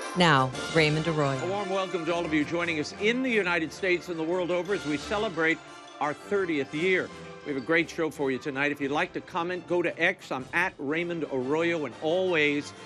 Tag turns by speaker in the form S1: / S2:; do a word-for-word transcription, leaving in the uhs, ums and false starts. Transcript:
S1: Now, Raymond
S2: A
S1: Arroyo.
S2: warm welcome to all of you joining us in the United States and the world over as we celebrate our thirtieth year. We have a great show for you tonight. If you'd like to comment, go to X. I'm at Raymond Arroyo. And always,